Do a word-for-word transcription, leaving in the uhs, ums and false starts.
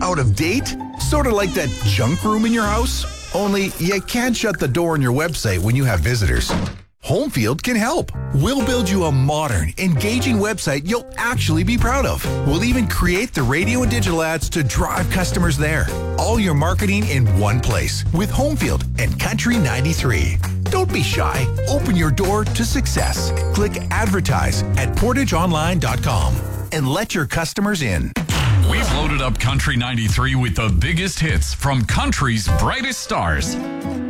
Out of date? Sort of like that junk room in your house? Only you can't shut the door on your website when you have visitors. Homefield can help. We'll build you a modern, engaging website you'll actually be proud of. We'll even create the radio and digital ads to drive customers there. All your marketing in one place with Homefield and Country ninety-three. Don't be shy. Open your door to success. Click advertise at portage online dot com and let your customers in. We've loaded up Country ninety-three with the biggest hits from country's brightest stars.